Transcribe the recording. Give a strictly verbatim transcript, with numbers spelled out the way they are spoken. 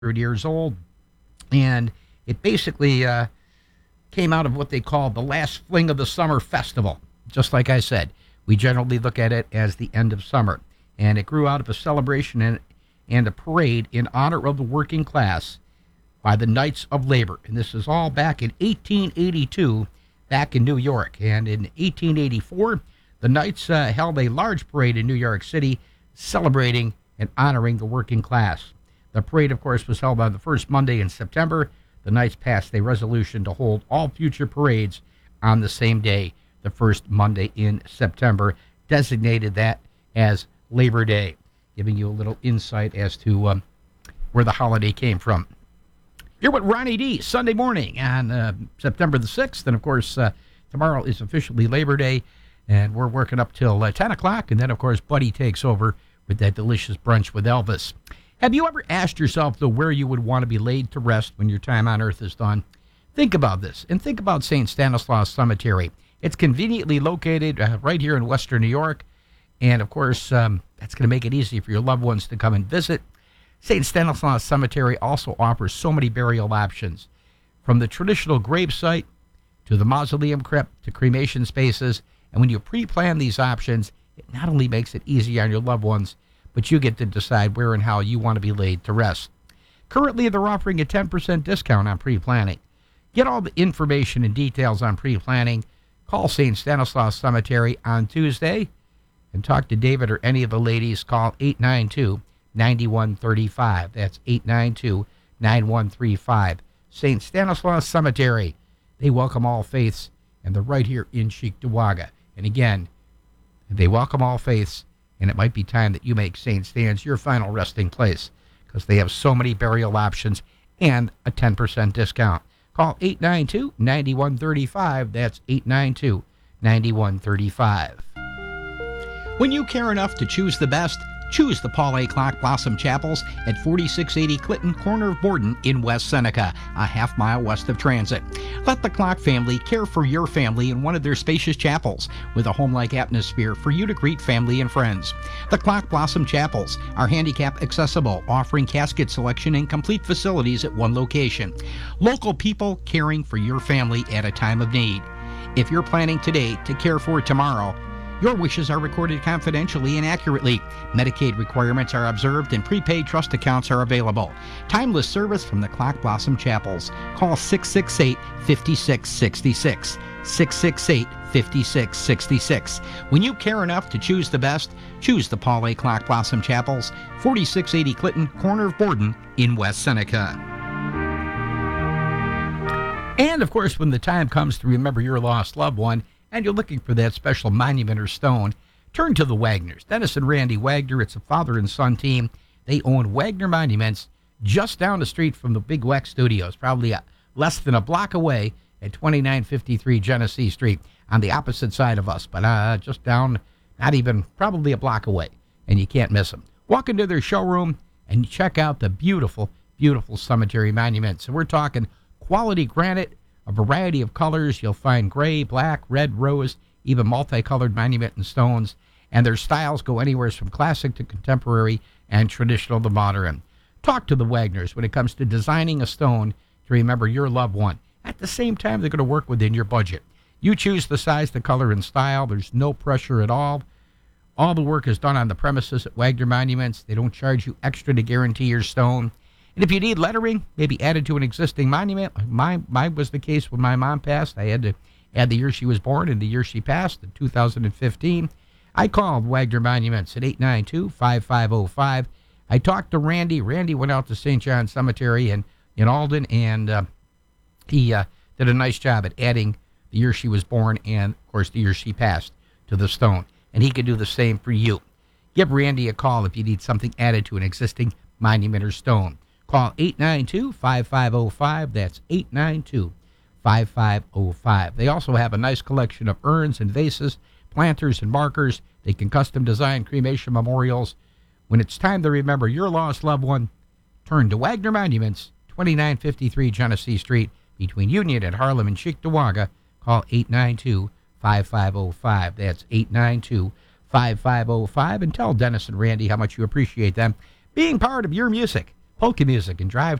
years old, and it basically uh, came out of what they call the last fling of the summer festival. Just like I said, we generally look at it as the end of summer, and it grew out of a celebration and, and a parade in honor of the working class by the Knights of Labor. And this is all back in eighteen eighty-two, back in New York. And in eighteen eighty-four, the Knights uh, held a large parade in New York City celebrating and honoring the working class. The parade, of course, was held on the first Monday in September. The Knights passed a resolution to hold all future parades on the same day, the first Monday in September, designated that as Labor Day, giving you a little insight as to um, where the holiday came from. Here with Ronnie D, Sunday morning on uh, September the sixth. And, of course, uh, tomorrow is officially Labor Day, and we're working up till uh, ten o'clock. And then, of course, Buddy takes over with that delicious brunch with Elvis. Have you ever asked yourself, though, where you would want to be laid to rest when your time on Earth is done? Think about this, and think about Saint Stanislaus Cemetery. It's conveniently located uh, right here in Western New York, and, of course, um, that's going to make it easy for your loved ones to come and visit. Saint Stanislaus Cemetery also offers so many burial options, from the traditional gravesite to the mausoleum crypt to cremation spaces. And when you pre-plan these options, it not only makes it easy on your loved ones, but you get to decide where and how you want to be laid to rest. Currently, they're offering a ten percent discount on pre-planning. Get all the information and details on pre-planning. Call Saint Stanislaus Cemetery on Tuesday and talk to David or any of the ladies. Call eight nine two, nine one three five. That's eight nine two, nine one three five. Saint Stanislaus Cemetery. They welcome all faiths, and they're right here in Cheektowaga. And again, they welcome all faiths, and it might be time that you make Saint Stan's your final resting place, because they have so many burial options and a ten percent discount. Call eight nine two, nine one three five. That's eight nine two, nine one three five. When you care enough to choose the best, choose the Paul A. Clock Blossom Chapels at forty-six eighty Clinton, corner of Borden in West Seneca, a half mile west of Transit. Let the Clock family care for your family in one of their spacious chapels with a home-like atmosphere for you to greet family and friends. The Clock Blossom Chapels are handicap accessible, offering casket selection and complete facilities at one location. Local people caring for your family at a time of need. If you're planning today to care for tomorrow, your wishes are recorded confidentially and accurately. Medicaid requirements are observed and prepaid trust accounts are available. Timeless service from the Clock Blossom Chapels. Call six six eight, five six six six. six six eight, five six six six. When you care enough to choose the best, choose the Paul A. Clock Blossom Chapels, forty-six eighty Clinton, corner of Borden in West Seneca. And, of course, when the time comes to remember your lost loved one, and you're looking for that special monument or stone, turn to the Wagners. Dennis and Randy Wagner, it's a father and son team. They own Wagner Monuments just down the street from the Big Weck Studios, probably a, less than a block away at twenty-nine fifty-three Genesee Street, on the opposite side of us, but uh, just down, not even, probably a block away, and you can't miss them. Walk into their showroom and check out the beautiful, beautiful cemetery monuments. And we're talking quality granite, a variety of colors. You'll find gray, black, red, rose, even multicolored monument and stones. And their styles go anywhere from classic to contemporary and traditional to modern. Talk to the Wagners when it comes to designing a stone to remember your loved one. At the same time, they're going to work within your budget. You choose the size, the color, and style. There's no pressure at all. All the work is done on the premises at Wagner Monuments. They don't charge you extra to guarantee your stone. And if you need lettering, maybe added to an existing monument, like mine, mine was the case when my mom passed. I had to add the year she was born and the year she passed in two thousand fifteen. I called Wagner Monuments at eight nine two, five five zero five. I talked to Randy. Randy went out to Saint John Cemetery in, in Alden, and uh, he uh, did a nice job at adding the year she was born and, of course, the year she passed to the stone. And he could do the same for you. Give Randy a call if you need something added to an existing monument or stone. Call eight nine two, five five zero five. That's eight nine two, five five zero five. They also have a nice collection of urns and vases, planters and markers. They can custom design cremation memorials. When it's time to remember your lost loved one, turn to Wagner Monuments, twenty-nine fifty-three Genesee Street, between Union and Harlem and Cheektowaga. Call eight nine two, five five zero five. That's eight nine two, five five zero five. And tell Dennis and Randy how much you appreciate them being part of your music. polka music and drive